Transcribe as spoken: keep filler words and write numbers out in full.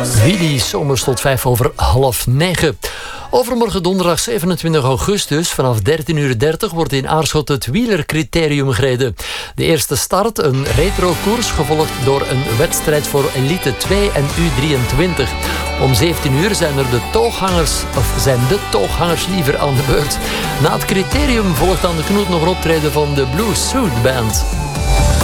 Willy Somers tot vijf over half negen. Overmorgen donderdag zevenentwintig augustus vanaf dertien uur dertig wordt in Aarschot het wielercriterium gereden. De eerste start, een retro-koers, gevolgd door een wedstrijd voor Elite twee en U drieëntwintig. Om zeventien uur zijn er de tooghangers, of zijn de tooghangers liever aan de beurt. Na het criterium volgt aan de knoet nog een optreden van de Blue Suit Band.